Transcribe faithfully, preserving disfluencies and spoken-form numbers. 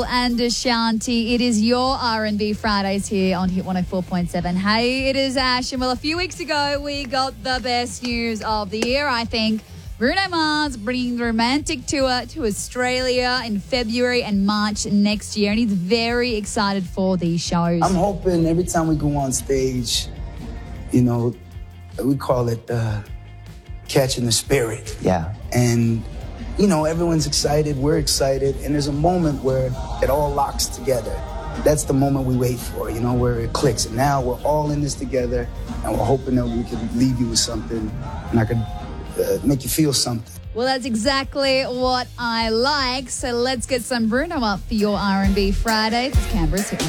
and Ashanti. It is your R and B Fridays here on Hit one oh four point seven. Hey, it is Ash. And well, a few weeks ago, we got the best news of the year, I think. Bruno Mars bringing the romantic tour to Australia in February and March next year. And he's very excited for these shows. I'm hoping every time we go on stage, you know, we call it uh, catching the spirit. Yeah. And, you know, everyone's excited, we're excited, and there's a moment where it all locks together. That's the moment we wait for, you know, where it clicks. And now we're all in this together, and we're hoping that we can leave you with something, and I can uh, make you feel something. Well, that's exactly what I like. So let's get some Bruno up for your R and B Friday. It's Canberra's Hit